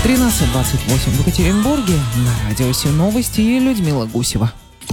13:28 в Екатеринбурге. На радио «Си новости» и Людмила Гусева.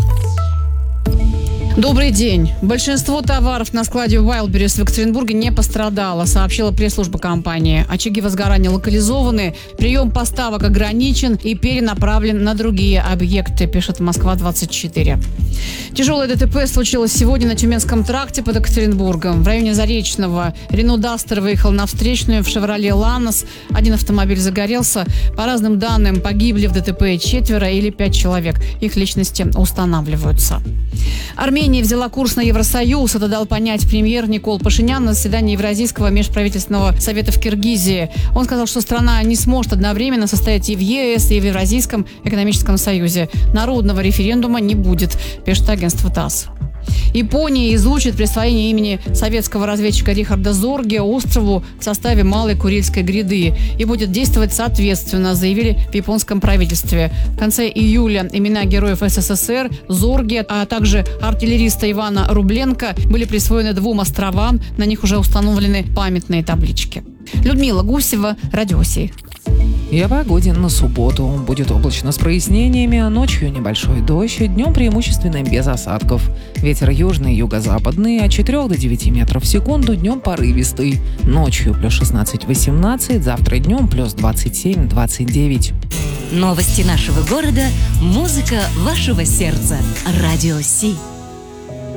Добрый день. Большинство товаров на складе Wildberries в Екатеринбурге не пострадало, сообщила пресс-служба компании. Очаги возгорания локализованы, прием поставок ограничен и перенаправлен на другие объекты, пишет Москва-24. Тяжелое ДТП случилось сегодня на Тюменском тракте под Екатеринбургом. В районе Заречного Рено Дастер выехал на встречную в Шевроле Ланос. Один автомобиль загорелся. По разным данным, погибли в ДТП 4 или 5 человек. Их личности устанавливаются. Армения взяла курс на Евросоюз. Это дал понять премьер Никол Пашинян на заседании Евразийского межправительственного совета в Киргизии. Он сказал, что страна не сможет одновременно состоять и в ЕС, и в Евразийском экономическом союзе. Народного референдума не будет, пишет агентство ТАСС. Япония излучит присвоение имени советского разведчика Рихарда Зорге острову в составе Малой Курильской гряды и будет действовать соответственно, заявили в японском правительстве. В конце июля имена героев СССР, Зорге, а также артиллериста Ивана Рубленко были присвоены 2 островам. На них уже установлены памятные таблички. Людмила Гусева, Радио «Си». И о погоде на субботу. Будет облачно с прояснениями, а ночью небольшой дождь, днем преимущественно без осадков. Ветер южный, юго-западный от 4 до 9 метров в секунду, днем порывистый. Ночью плюс 16-18, завтра днем плюс 27-29. Новости нашего города, музыка вашего сердца. Радио «Си».